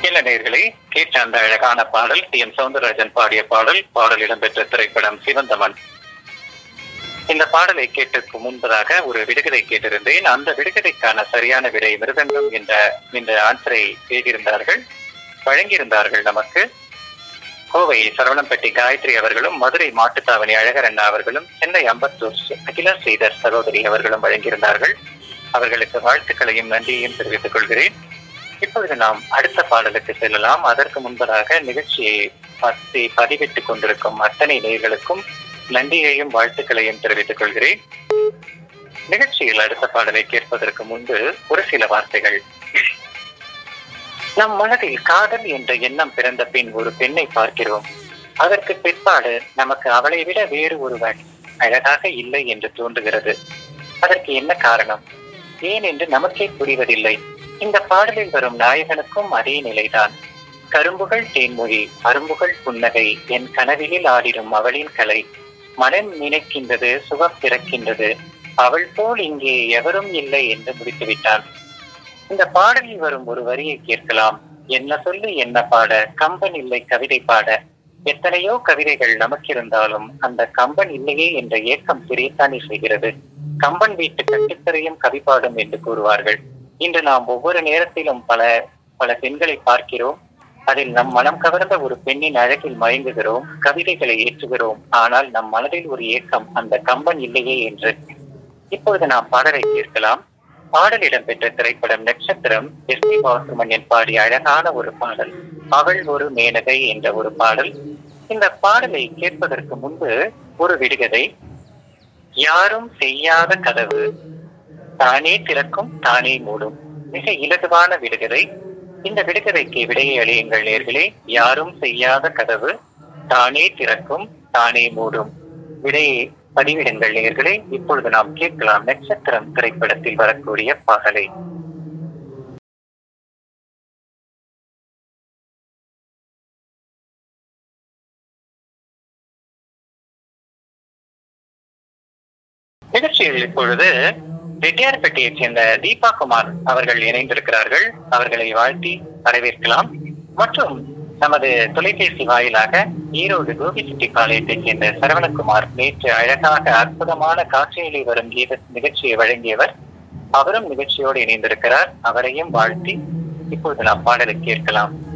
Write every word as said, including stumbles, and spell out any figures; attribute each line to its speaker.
Speaker 1: என்ன நேயர்களே, கேட்ட அந்த அழகான பாடல் டி எம் சௌந்தரராஜன் பாடிய பாடல். பாடல் இடம்பெற்ற திரைப்படம் சிவந்தமன். இந்த பாடலை கேட்டதற்கு முன்பதாக ஒரு விடுகதை கேட்டிருந்தேன். அந்த விடுகதைக்கான சரியான விடை மிருதங்கம் என்ற இந்த ஆன்சரை செய்திருந்தார்கள், வழங்கியிருந்தார்கள் நமக்கு. கோவை சரவணம்பட்டி காயத்ரி அவர்களும், மதுரை மாட்டுத்தாவணி அழகர் அண்ணா அவர்களும், சென்னை அம்பத்தூர் அகிலா ஸ்ரீதர் சகோதரி அவர்களும் வழங்கியிருந்தார்கள். அவர்களுக்கு வாழ்த்துக்களையும் நன்றியையும் தெரிவித்துக் கொள்கிறேன். இப்பொழுது நாம் அடுத்த பாடலுக்கு செல்லலாம். அதற்கு முன்பதாக நிகழ்ச்சியை பத்தி பதிவிட்டுக் கொண்டிருக்கும் அத்தனை நேயர்களுக்கும் நன்றியையும் வாழ்த்துக்களையும் தெரிவித்துக் கொள்கிறேன். நிகழ்ச்சியில் அடுத்த பாடலை கேட்பதற்கு முன்பு ஒரு சில வார்த்தைகள். நம் மனதில் காதல் என்ற எண்ணம் பிறந்த பின் ஒரு பெண்ணை பார்க்கிறோம். அதற்கு பிற்பாடு நமக்கு அவளை விட வேறு ஒருவன் அழகாக இல்லை என்று தோன்றுகிறது. அதற்கு என்ன காரணம், ஏன் என்று நமக்கே புரிவதில்லை. இந்த பாடலில் வரும் நாயகனுக்கும் அதே நிலைதான். கரும்புகள் தேன்மொழி, அரும்புகள் புன்னகை, என் கனவிலில் ஆடிடும் அவளின் கலை, மனம் நினைக்கின்றது, சுகம் பிறக்கின்றது, அவள் போல் இங்கே எவரும் இல்லை என்று முடித்துவிட்டான். இந்த பாடலில் வரும் ஒரு வரியை கேட்கலாம். என்ன சொல்லு என்ன பாட, கம்பன் இல்லை கவிதை பாட. எத்தனையோ கவிதைகள் நமக்கு இருந்தாலும் அந்த கம்பன் இல்லையே என்ற ஏக்கம் தெரியத்தானே செய்கிறது. கம்பன் வீட்டு கட்டித்தரையும் கவி பாடும் என்று கூறுவார்கள். இன்று நாம் ஒவ்வொரு நேரத்திலும் பல பல பெண்களை பார்க்கிறோம். அதில் நம் மனம் கவர்ந்த ஒரு பெண்ணின் அழகில் மயங்குகிறோம், கவிதைகளை ஏற்றுகிறோம். ஆனால் நம் மனதில் ஒரு ஏக்கம், அந்த கம்பன் இல்லையே என்று. இப்பொழுது நாம் பாடலை கேட்கலாம். பாடல் இடம்பெற்ற திரைப்படம் நட்சத்திரம். எஸ் பி பாலசுப்ரமணியன் பாடிய அழகான ஒரு பாடல், அவள் ஒரு மேனகை என்ற ஒரு பாடல். இந்த பாடலை கேட்பதற்கு முன்பு ஒரு விடுகதை. யாரும் செய்யாத கதவு தானே திறக்கும் தானே மூடும். மிக இலகுவான விடுகதை. இந்த விடுகதைக்கு விடையை அளியுங்கள் நேர்களே. யாரும் செய்யாத கதவு தானே திறக்கும் தானே மூடும். விடையை பதிவிடுங்கள் நேர்களே. இப்பொழுது நாம் கேட்கலாம் நட்சத்திரம் திரைப்படத்தில் வரக்கூடிய பாடலை. நிகழ்ச்சியில் இப்பொழுது ரெட்டியார்பட்டியைச் சேர்ந்த தீபா குமார் அவர்கள் இணைந்திருக்கிறார்கள். அவர்களை வாழ்த்தி வரவேற்கலாம். மற்றும் நமது தொலைபேசி வாயிலாக ஈரோடு கோபிச்செட்டிப்பாளையத்தைச் சேர்ந்த சரவணகுமார் நேற்று அழகாக அற்புதமான காட்சியிலே வரும் கீத நிகழ்ச்சியை வழங்கியவர். அவரும் நிகழ்ச்சியோடு இணைந்திருக்கிறார். அவரையும் வாழ்த்தி இப்பொழுது நாம் பாடலை கேட்கலாம்.